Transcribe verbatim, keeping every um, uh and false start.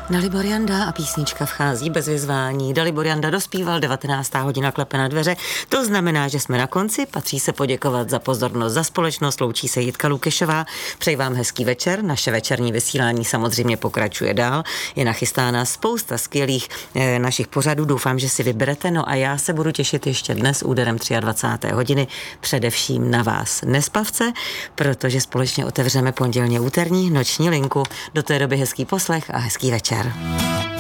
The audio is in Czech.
Dalibor Janda a písnička vchází bez vyzvání. Dalibor Janda dospíval, devatenáctá hodina klepe na dveře. To znamená, že jsme na konci. Patří se poděkovat za pozornost, za společnost. Loučí se Jitka Lukešová. Přeji vám hezký večer. Naše večerní vysílání samozřejmě pokračuje dál. Je nachystána spousta skvělých e, našich pořadů. Doufám, že si vyberete. No a já se budu těšit ještě dnes úderem dvacáté třetí hodiny především na vás nespavce, protože společně otevřeme pondělně úterní noční linku. Do té doby hezký poslech a hezký večer.